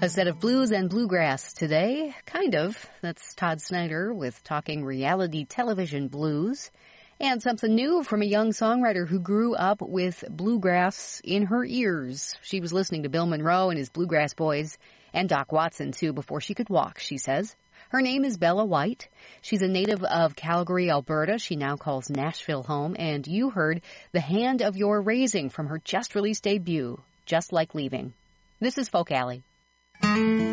A set of blues and bluegrass today, kind of. That's Todd Snyder with Talking Reality Television Blues. And something new from a young songwriter who grew up with bluegrass in her ears. She was listening to Bill Monroe and his Bluegrass Boys, and Doc Watson, too, before she could walk, she says. Her name is Bella White. She's a native of Calgary, Alberta. She now calls Nashville home. And you heard The Hand of Your Raising from her just-released debut, Just Like Leaving. This is Folk Alley.